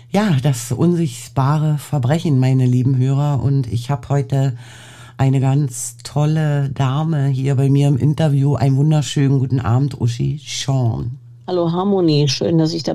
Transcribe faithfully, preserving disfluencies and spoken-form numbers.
Ja, das unsichtbare Verbrechen, meine lieben Hörer. Und ich habe heute eine ganz tolle Dame hier bei mir im Interview. Einen wunderschönen guten Abend, Uschi Sean. Hallo Harmonie, schön, dass ich da